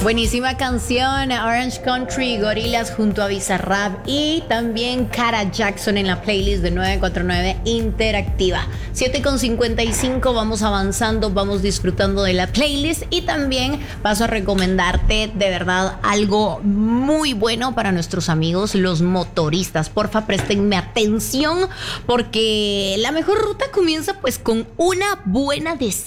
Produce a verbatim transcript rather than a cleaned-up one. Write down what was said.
Buenísima canción, Orange Country, Gorillaz junto a Bizarrap y también Cara Jackson en la playlist de nueve cuatro nueve Interactiva. siete con cincuenta y cinco, vamos avanzando, vamos disfrutando de la playlist y también paso a recomendarte de verdad algo muy bueno para nuestros amigos los motoristas. Porfa, préstenme atención porque la mejor ruta comienza pues con una buena decisión.